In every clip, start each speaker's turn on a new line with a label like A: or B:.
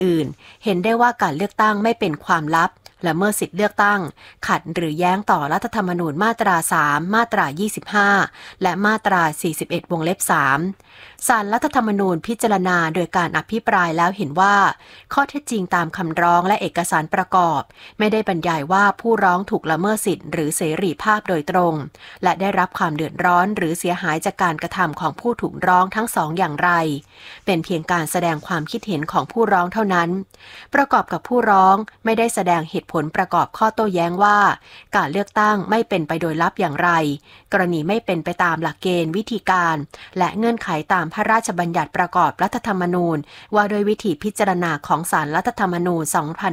A: อื่นๆเห็นได้ว่าการเลือกตั้งไม่เป็นความลับละเมิดสิทธิเลือกตั้งขัดหรือแย้งต่อรัฐธรรมนูญมาตรา3มาตรา25และมาตรา41วงเล็บ3ศาลรัฐธรรมนูญพิจารณาโดยการอภิปรายแล้วเห็นว่าข้อเท็จจริงตามคำร้องและเอกสารประกอบไม่ได้บรรยายว่าผู้ร้องถูกละเมิดสิทธิหรือเสรีภาพโดยตรงและได้รับความเดือดร้อนหรือเสียหายจากการกระทำของผู้ถูกร้องทั้งสองอย่างไรเป็นเพียงการแสดงความคิดเห็นของผู้ร้องเท่านั้นประกอบกับผู้ร้องไม่ได้แสดงเหตุผลประกอบข้อโต้แย้งว่าการเลือกตั้งไม่เป็นไปโดยลับอย่างไรกรณีไม่เป็นไปตามหลักเกณฑ์วิธีการและเงื่อนไขตามพระราชบัญญัติประกอบรัฐธรรมนูญว่าโดยวิธีพิจารณาของศาลรัฐธรรมนูญ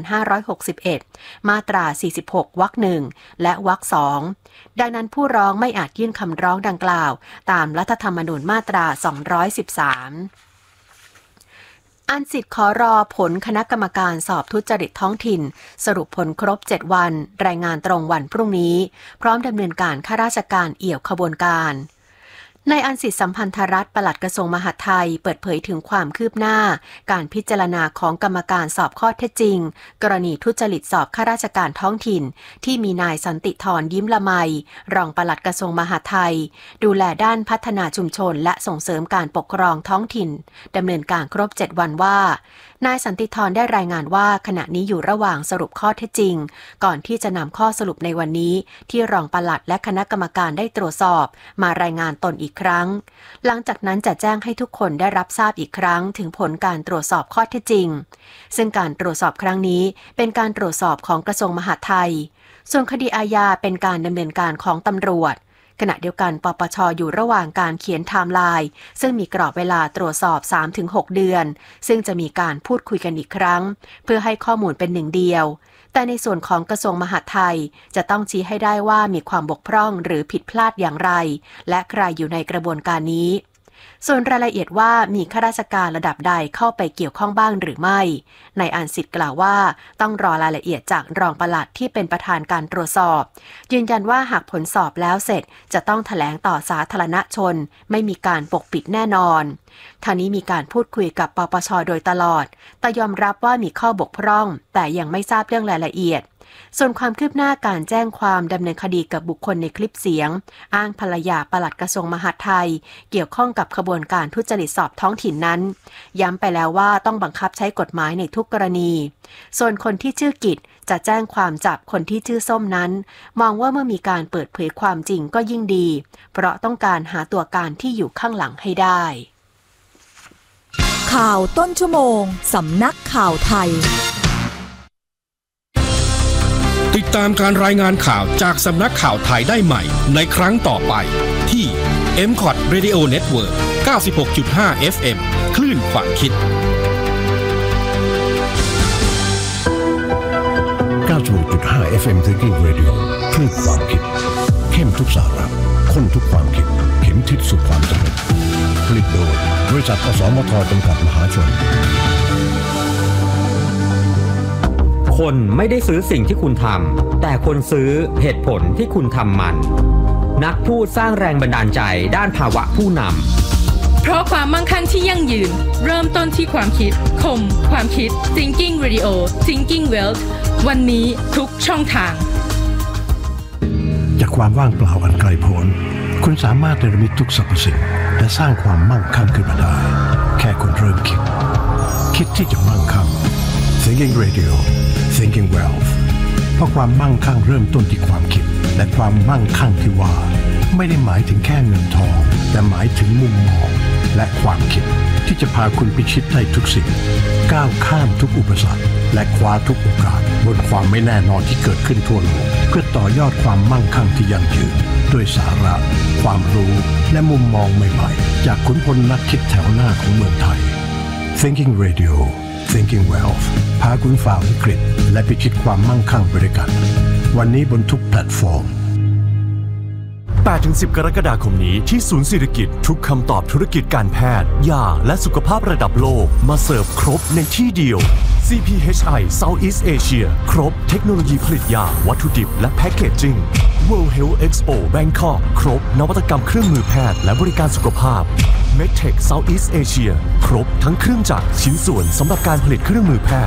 A: 2561 มาตรา 46 วรรค 1 และวรรค 2 ดังนั้นผู้ร้องไม่อาจยื่นคำร้องดังกล่าวตามรัฐธรรมนูญมาตรา 213อันสิทธิ์ขอรอผลคณะกรรมการสอบทุจริตท้องถิ่นสรุปผลครบ7วันรายงานตรงวันพรุ่งนี้พร้อมดำเนินการข้าราชการเอี่ยวขบวนการนายอันสิทธิสัมพันธรัฐปลัดกระทรวงมหาดไทยเปิดเผยถึงความคืบหน้าการพิจารณาของกรรมการสอบข้อเท็จจริงกรณีทุจริตสอบข้าราชการท้องถิ่นที่มีนายสันติธรยิ้มละไมรองปลัดกระทรวงมหาดไทยดูแลด้านพัฒนาชุมชนและส่งเสริมการปกครองท้องถิ่นดำเนินการครบ7วันว่านายสันติธรได้รายงานว่าขณะนี้อยู่ระหว่างสรุปข้อเท็จจริงก่อนที่จะนำข้อสรุปในวันนี้ที่รองปลัดและคณะกรรมการได้ตรวจสอบมารายงานตนอีกครั้งหลังจากนั้นจะแจ้งให้ทุกคนได้รับทราบอีกครั้งถึงผลการตรวจสอบข้อเท็จจริงซึ่งการตรวจสอบครั้งนี้เป็นการตรวจสอบของกระทรวงมหาดไทยส่วนคดีอาญาเป็นการดำเนินการของตำรวจขณะเดียวกันปปช.อยู่ระหว่างการเขียนไทม์ไลน์ซึ่งมีกรอบเวลาตรวจสอบ 3-6 เดือนซึ่งจะมีการพูดคุยกันอีกครั้งเพื่อให้ข้อมูลเป็นหนึ่งเดียวแต่ในส่วนของกระทรวงมหาดไทยจะต้องชี้ให้ได้ว่ามีความบกพร่องหรือผิดพลาดอย่างไรและใครอยู่ในกระบวนการนี้ส่วนรายละเอียดว่ามีข้าราชการระดับใดเข้าไปเกี่ยวข้องบ้างหรือไม่นายอันสิทธิ์กล่าวว่าต้องรอรายละเอียดจากรองปลัดที่เป็นประธานการตรวจสอบยืนยันว่าหากผลสอบแล้วเสร็จจะต้องแถลงต่อสาธารณชนไม่มีการปกปิดแน่นอนทางนี้มีการพูดคุยกับปปช.โดยตลอดแต่ยอมรับว่ามีข้อบกพร่องแต่ยังไม่ทราบเรื่องรายละเอียดส่วนความคืบหน้าการแจ้งความดำเนินคดีกับบุคคลในคลิปเสียงอ้างภรรยาปลัดกระทรวงมหาดไทยเกี่ยวข้องกับขบวนการทุจริตสอบท้องถิ่นนั้นย้ำไปแล้วว่าต้องบังคับใช้กฎหมายในทุกกรณีส่วนคนที่ชื่อกิจจะแจ้งความจับคนที่ชื่อส้มนั้นมองว่าเมื่อมีการเปิดเผยความจริงก็ยิ่งดีเพราะต้องการหาตัวการที่อยู่ข้างหลังให้ได้
B: ข่าวต้นชั่วโมงสำนักข่าวไทย
C: ติดตามการรายงานข่าวจากสำนักข่าวไทยได้ใหม่ในครั้งต่อไปที่ MCOT Radio Network 96.5 FM คลื่นความคิด
D: 96.5 FM Thinking Radio คลื่นความคิดเข้มทุกสาระข้นทุกความคิดเข็มทิศสู่ความสำเร็จผลิตโดยบริษัทอสมทจำกัดมหาชน
E: คนไม่ได้ซื้อสิ่งที่คุณทำแต่คนซื้อเหตุผลที่คุณทำมันนักพูดสร้างแรงบันดาลใจด้านภาวะผู้นำ
F: เพราะความมั่งคั่งที่ยั่งยืนเริ่มต้นที่ความคิดคมความคิด Thinking Radio Thinking Wealth วันนี้ทุกช่องทาง
D: จากความว่างเปล่าอันไกลโพ้นคุณสามารถเนรมิตทุกสรรพสิ่งและสร้างความมั่งคั่งขึ้นมาได้แค่คุณเริ่มคิดที่จะมั่งคั่ง Thinking Radio Thinking Wealth เพราะความมั่งคั่งเริ่มต้นที่ความคิดและความมั่งคั่งที่ว่าไม่ได้หมายถึงแค่เงินทองแต่หมายถึงมุมมองและความคิดที่จะพาคุณพิชิตได้ทุกสิ่งก้าวข้ามทุกอุปสรรคและคว้าทุกโอกาสบนความไม่แน่นอนที่เกิดขึ้นทั่วโลกเพื่อต่อยอดความมั่งคั่งที่ยั่งยืนด้วยสาระความรู้และมุมมองใหม่ๆจากขุนพลนักคิดแถวหน้าของเมืองไทย Thinking Radio Thinking Wealth พาคุณฝ่าวิกฤตและพิชิตความมั่งคั่งไปด้วยกันวันนี้บนทุกแพลตฟอร์ม
G: 8-10 กรกฎาคมนี้ที่ศูนย์เศรษฐกิจทุกคำตอบธุรกิจการแพทย์ยาและสุขภาพระดับโลกมาเสิร์ฟครบในที่เดียว CPHI Southeast Asia ครบเทคโนโลยีผลิตยาวัตถุดิบและแพคเกจจิ้ง World Health Expo Bangkok ครบนวัตกรรมเครื่องมือแพทย์และบริการสุขภาพ MedTech Southeast Asia ครบทั้งเครื่องจักรชิ้นส่วนสำหรับการผลิตเครื่องมือแพทย์